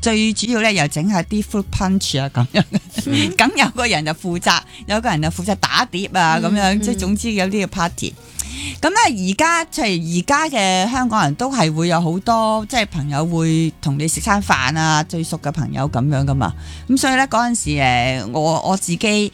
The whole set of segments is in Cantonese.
最主要咧又整下啲 fruit punch 啊咁樣，咁有個人就負責，有個人就負責打碟啊咁樣，即係總之有啲嘅 party。咁咧而家即係而家嘅香港人都係會有好多即係朋友會同你食餐飯啊，最熟嘅朋友咁樣噶嘛。咁所以咧嗰陣時我自己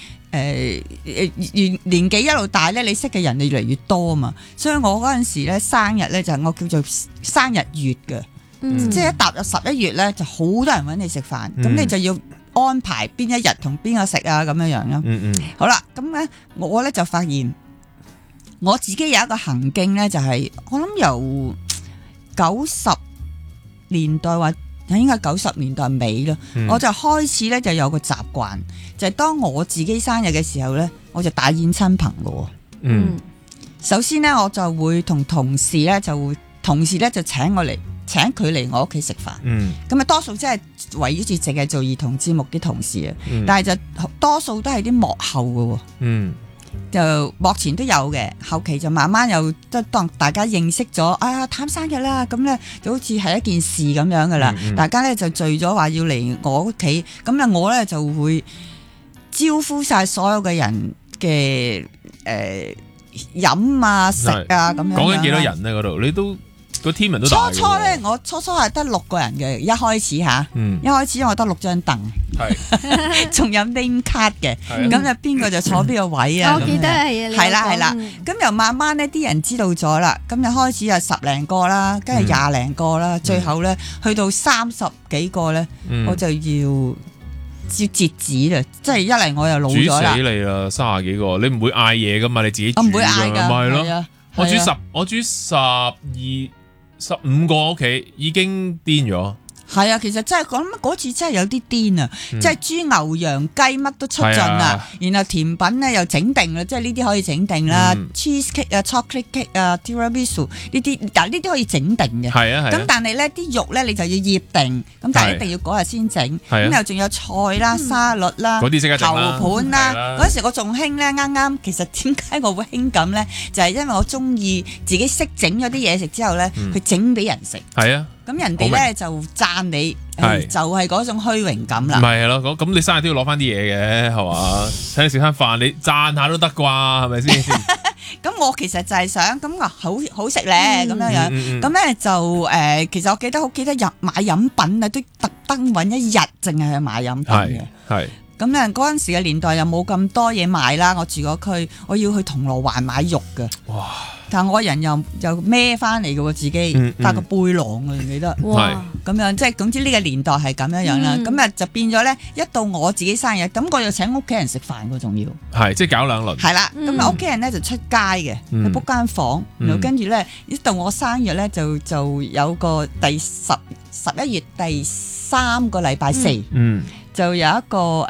年紀一路大咧，你識嘅人越嚟越多啊嘛。所以我嗰陣時咧生日咧就係我叫做生日月嘅，即係一踏入11月咧就好多人揾你食飯，咁你就要安排邊一日同邊個食啊咁樣樣啦。好啦，咁咧我咧就發現。我自己有一個行徑咧，就係我諗由90年代或應該90年代尾啦，我就開始咧就有個習慣，就係當我自己生日嘅時候咧，我就大宴親朋嘅。首先咧我就會同同事咧就請佢嚟我屋企食飯。咁啊多數即係圍繞住淨係做兒童節目啲同事啊，但係就多數都係啲幕後嘅。就幕前都有嘅，後期就慢慢又都當大家認識咗，探生日啦，咁咧就好似係一件事咁樣噶啦。大家咧就聚咗話要嚟我屋企，咁咧我咧就會招呼晒所有嘅人嘅飲啊食啊咁樣。 講緊幾多人咧？嗰度你都個 team 人都大。 初咧，我初係得6個人嘅，一開始嚇，一開始我得6張凳，仲有 name card 嘅，咁就邊個就坐邊個位啊？ 我記得係啦，咁又慢慢呢啲人知道咗啦，咁就開始有10零個啦，跟住20零個啦，最後咧去到30幾個咧，我就要截止啦，即係一嚟我又老咗啦。 煮死你啦，30幾個，你唔會嗌嘢噶嘛？你自己煮㗎， 我唔會嗌㗎， 咪係咯。我煮15個屋企已經癲咗。 係啊，其實真係講嗰次真係有啲癲啊！即係豬牛羊雞乜都出盡啦，然後甜品咧又整定啦，即係呢啲可以整定啦，cheese cake 啊、chocolate cake 啊、tiramisu 呢啲，但係呢啲可以整定嘅。係啊，咁但係咧啲肉咧你就要醃定，咁但係一定要嗰日先整。咁又仲有菜啦、沙律啦、 嗰啲即刻整啦、 頭盤啦。嗰時我仲興咧，啱其實點解我會興咁咧？就係因為我中意自己識整咗啲嘢食之後咧，去整俾人食。係啊。咁人哋咧就讚你，就係嗰種虛榮感啦。 咪係咯，咁你生日都要攞翻啲嘢嘅，係嘛？請你食餐飯，你讚下都得啩，係咪先？ 咁我其實就係想咁好食咧，咁樣樣。咁咧就其實我記得買飲品啊，都特登揾一日淨係去買飲品嘅。係。咁咧嗰陣時嘅年代又冇咁多嘢買啦，我住嗰區，我要去銅鑼灣買肉嘅。哇！但我人又孭翻嚟嘅喎，自己帶個背囊啊，記得。哇！咁樣即係總之呢個年代係咁樣樣啦。咁就變咗咧，一到我自己生日，咁我又請屋企人食飯嘅，仲要。係，即係搞2輪。係啦，咁啊屋企人咧就出街嘅，去 book 間房，然後跟住咧一到我生日咧就有個11月第3個禮拜4。就有一個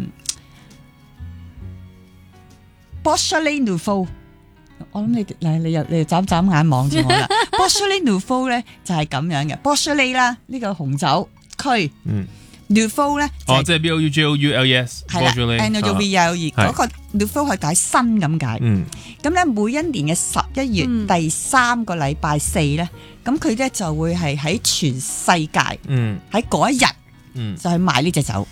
Beaujolais Nouveau， 我諗你又眨眨眼望住我啦。Beaujolais Nouveau 咧就係咁樣嘅 Beaujolais 啦，呢個紅酒區。Nouveau 咧即係 Bougoules 係啦 Nouveau 嗰個 Nouveau 係解新咁解。咁咧每一年嘅11月第3個禮拜4咧，咁佢咧就會係喺全世界喺嗰一日。就去賣呢隻酒，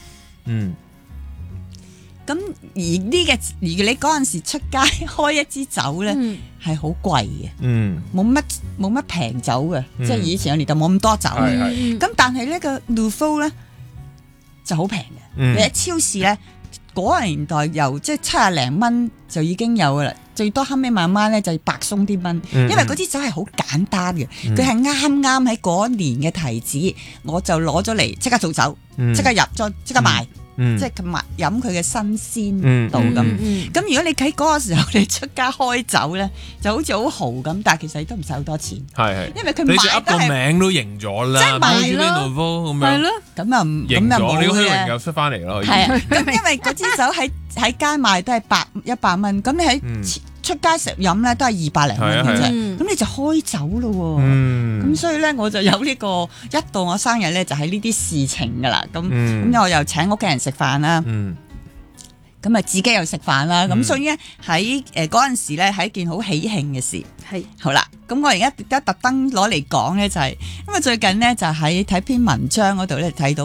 咁而你嗰陣時出街開一支酒咧係好貴嘅，冇乜平酒嘅，即係以前嘅年代冇咁多酒，咁但係呢個 Nouveau 咧就好平嘅，你喺超市咧嗰個年代由即係70零蚊就已經有噶啦，最多後尾慢慢咧就白鬆啲蚊，因為嗰支酒係好簡單嘅，佢係啱喺嗰年嘅提子，我就攞咗嚟即刻做酒，即刻入樽，即刻賣，即係飲佢嘅新鮮度咁。咁如果你喺嗰個時候你出街開酒咧，就好似好豪咁，但係其實你都唔使好多錢，因為佢賣得係個名都認咗啦，即係賣咯，係咯，咁啊認咗，你個虛榮又出翻嚟咯。係啊， 咁因為嗰支酒喺街賣都係100蚊，咁你喺出街食飲咧都係200零蚊嘅啫，咁你就開酒咯。咁所以咧我就有呢個一到我生日咧就係呢啲事情噶啦。咁我又請屋企人食飯啦，咁啊自己又食飯啦。咁所以咧喺嗰陣時咧係一件好喜慶嘅事。係好啦，咁我而家特登攞嚟講咧就係因為最近咧就喺睇篇文章嗰度咧睇到。